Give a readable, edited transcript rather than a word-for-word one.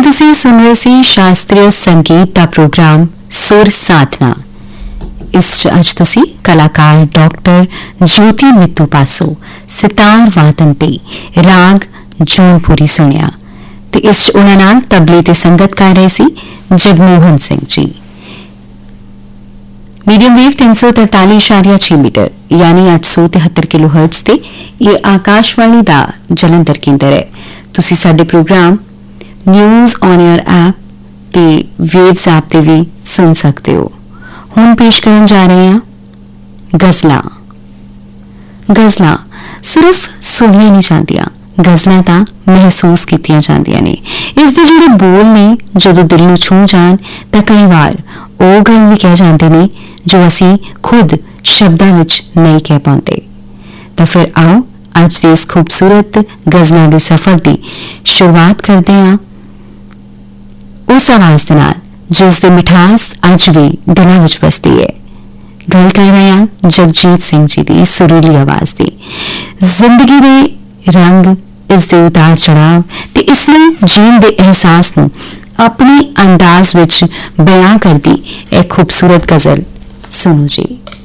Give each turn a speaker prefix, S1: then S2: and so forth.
S1: तुसीं सुन रहे सी शास्त्रीय संगीत का प्रोग्राम सुर साधना। इस अज तुसीं कलाकार डॉक्टर ज्योति मित्तू पासों सितार वादन ते राग जौनपुरी सुनिया ते इस उन्हां नाल तबले ते संगत कर रहे सी Jagmohan Singh ji. Medium wave 343.6 metre यानी 873 किलोहर्ट्ज ते ये आकाशवाणी दा जलंधर केंद्र है। तुसी साडे programme news on air app ते वेव्स ऐप ते भी सुन सकते हो। हुण पेश करन जा रहे हैं गज़लां। गज़लां सिर्फ सुनिया नहीं जांदियां, गज़लां तां महसूस कीतियां जांदियां ने। इस दे जिहड़े बोल ने जदों दिल नूं छूह जाण तां कई वार ਉਹ ਗੱਲ ਵੀ ਕਹਿ ਜਾਂਦੇ ਨੇ ਜੋ ਅਸੀਂ ਖੁਦ ਸ਼ਬਦਾਂ ਵਿੱਚ ਨਹੀਂ ਕਹਿ ਪਾਉਂਦੇ। ਤਾਂ ਫਿਰ ਆਓ ਅੱਜ ਦੇ ਇਸ ਖੂਬਸੂਰਤ ਗਜ਼ਲਾਂ ਦੇ ਸਫ਼ਰ ਦੀ ਸ਼ੁਰੂਆਤ ਕਰਦੇ ਹਾਂ ਉਸ ਆਵਾਜ਼ ਦੇ ਨਾਲ ਜਿਸ ਦੀ ਮਿਠਾਸ ਅੱਜ ਵੀ ਦਿਲਾਂ ਵਿੱਚ ਵਸਦੀ ਹੈ। ਗੱਲ ਕਰ ਰਹੇ ਹਾਂ ਜਗਜੀਤ ਸਿੰਘ ਜੀ ਦੀ ਸੁਰੀਲੀ ਆਵਾਜ਼ ਦੀ। ਜ਼ਿੰਦਗੀ ਦੇ ਰੰਗ, ਇਸ ਦੇ ਉਤਾਰ ਚੜਾਵ ਤੇ ਇਸ ਨੂੰ ਜੀਣ ਦੇ ਅਹਿਸਾਸ ਨੂੰ अपने अंदाज विच बयां कर दी एक खूबसूरत गजल सुनो जी।